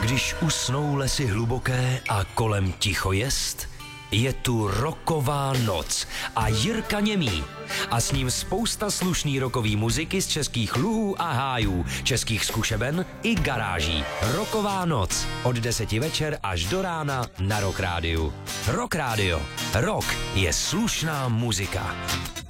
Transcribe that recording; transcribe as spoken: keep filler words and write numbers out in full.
když usnou lesy hluboké a kolem ticho jest, je tu rocková noc a Jirka Němý. A s ním spousta slušný rockový muziky z českých luhů a hájů, českých zkušeben i garáží. Rocková noc od deseti večer až do rána na Rock Rádiu. Rock Rádio. Rock je slušná muzika.